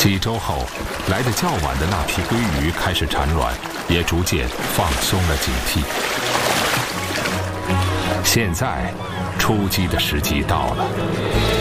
几周后，来得较晚的那批鲑鱼开始产卵，也逐渐放松了警惕。现在，出击的时机到了。